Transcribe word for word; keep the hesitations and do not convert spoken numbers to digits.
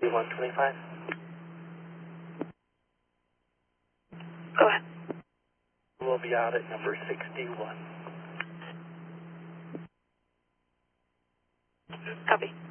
one twenty-five. Go ahead. We'll be out at number sixty-one. Copy.